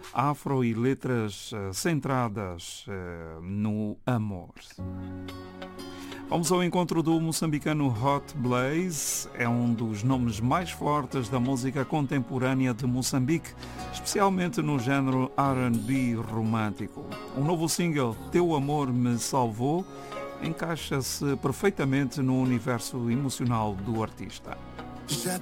afro e letras centradas no amor. Vamos ao encontro do moçambicano Hot Blaze, é um dos nomes mais fortes da música contemporânea de Moçambique, especialmente no género R&B romântico. O novo single Teu Amor Me Salvou encaixa-se perfeitamente no universo emocional do artista.